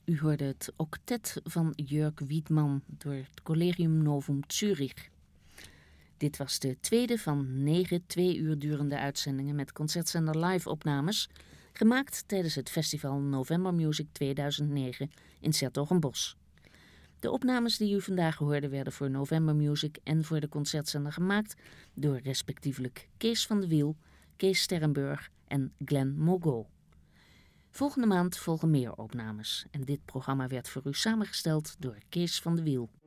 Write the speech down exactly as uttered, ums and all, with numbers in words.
U hoorde het octet van Jörg Wiedmann door het Collegium Novum Zürich. Dit was de tweede van negen twee uur durende uitzendingen met Concertzender Live opnames, gemaakt tijdens het festival November Music tweeduizend negen in 's-Hertogenbosch. De opnames die u vandaag hoorde werden voor November Music en voor de Concertzender gemaakt door respectievelijk Kees van de Wiel, Kees Sterrenburg en Glenn Mogo. Volgende maand volgen meer opnames en dit programma werd voor u samengesteld door Kees van de Wiel.